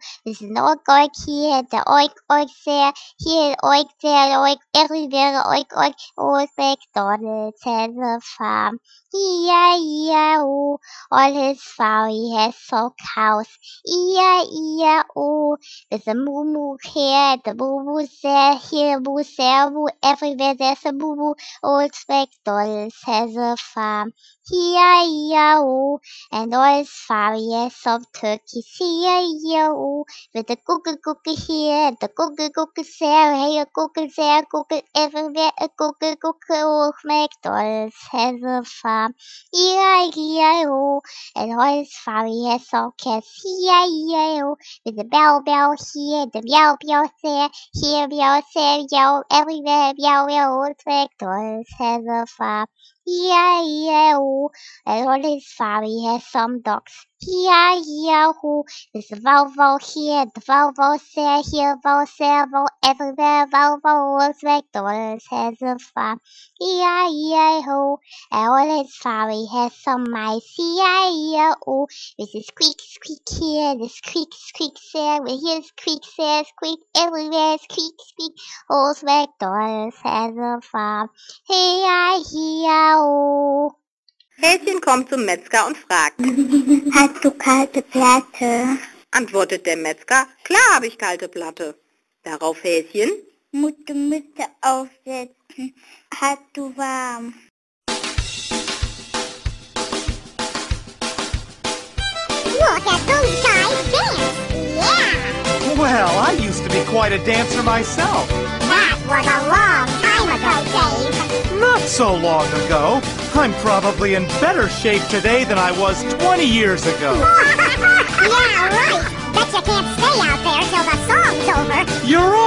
There's an oink here, the oink there, here oink there, oink everywhere, oink. Old MacDonald has a farm. E-I-E-I-O. On his farm he has 4 cows. E-I-E-I-O. There's a moo here, the moo there, here moo there, moo everywhere. There's a moo. Old MacDonald has a farm. E-I-E-I-O. And on his farm he has some turkeys. E-I-E-I-O. With the cookie here, the cookie there, here cookie there, cookie everywhere, a cookie. Old MacDonald has a farm. E-I-E-I-O. And on his farm he has some cats. E-I-E-I-O. With the bell here, the meow there, here meow there, meow everywhere, meow. Old MacDonald has a farm. E-I-E-I-O. And on his farm he has some dogs. E-I-E-I-O. There's a Volvo here, the Volvo there, here Volvo everywhere, Volvo. Old MacDonald has a farm. E-I-E-I-O. And on his farm he has some mice. E-I-E-I-O. There's a squeak here, the squeak there, we hear squeak there, squeak everywhere, squeak. Old MacDonald has a farm. E-I-E-I-O. Häschen kommt zum Metzger und fragt: Hast du kalte Platte? Antwortet der Metzger: Klar habe ich kalte Platte. Darauf Häschen: Musst du Mütze aufsetzen. Hast du warm? Look at those guys dance! Yeah! Well, I used to be quite a dancer myself. That was a long time ago, Dave. Not so long ago. I'm probably in better shape today than I was 20 years ago. Yeah, right. Bet you can't stay out there till the song's over. You're